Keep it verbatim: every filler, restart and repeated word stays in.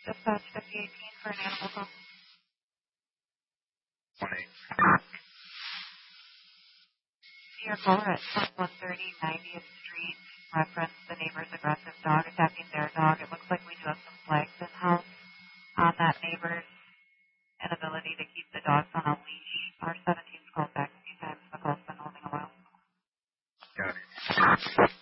Dispatch fifty eighteen for an animal call. Morning. See your caller at one thirty ninetieth Street. Reference the neighbor's aggressive dog attacking their dog. It looks like we do have some flags in-house on that neighbor's inability to keep the dogs on a leash. R seventeen